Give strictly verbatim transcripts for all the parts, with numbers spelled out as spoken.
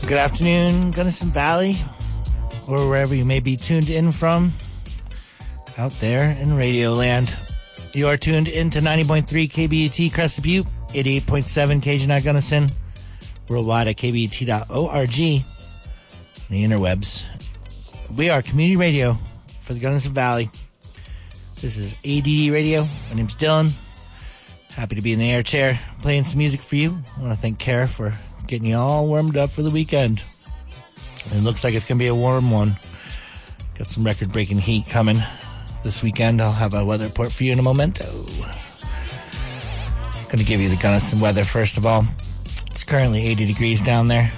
Good afternoon, Gunnison Valley, or wherever you may be tuned in from out there in Radio Land. You are tuned in to ninety point three K B E T Crested Butte, eighty-eight point seven K G N I Gunnison, worldwide at k b e t dot org, the interwebs. We are community radio for the Gunnison Valley. This is A D D Radio. My name's Dylan. Happy to be in the air chair playing some music for you. I want to thank Kara for getting you all warmed up for the weekend. It looks like it's going to be a warm one. Got some record-breaking heat coming this weekend. I'll have a weather report for you in a momento. Going to give you the Gunnison weather first of all. It's currently eighty degrees down there.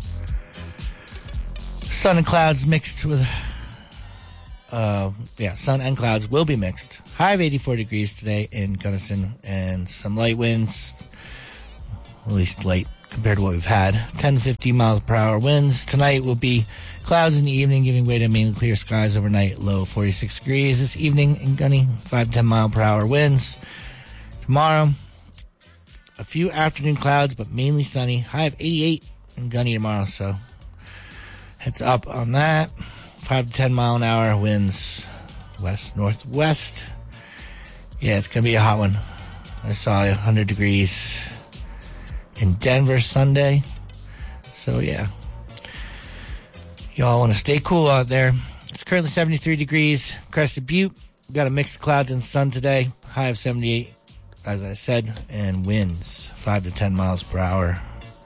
Sun and clouds mixed with... Uh, yeah, sun and clouds will be mixed. High of eighty-four degrees today in Gunnison, and some light winds, at least light compared to what we've had. ten to fifteen miles per hour winds. Tonight will be clouds in the evening, giving way to mainly clear skies overnight. Low forty-six degrees this evening in Gunny. five to ten mile per hour winds. Tomorrow, a few afternoon clouds, but mainly sunny. High of eighty-eight in Gunny tomorrow, so heads up on that. five to ten mile an hour winds, west, northwest. Yeah, it's going to be a hot one. I saw one hundred degrees in Denver Sunday. So, yeah. Y'all want to stay cool out there. It's currently seventy-three degrees. Crested Butte. We've got a mix of clouds and sun today. High of seventy-eight, as I said. And winds, five to ten miles per hour.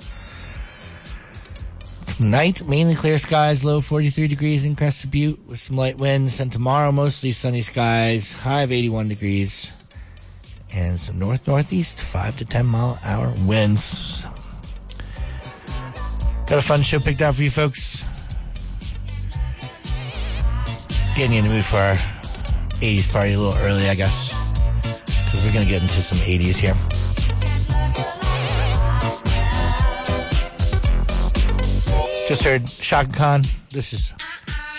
Tonight, mainly clear skies, low forty-three degrees in Crested Butte with some light winds. And tomorrow, mostly sunny skies, high of eighty-one degrees. And some north-northeast, five to ten mile hour winds. Got a fun show picked out for you folks. Getting you in the mood for our eighties party a little early, I guess. Because we're going to get into some eighties here. Just heard Shaka Khan. This is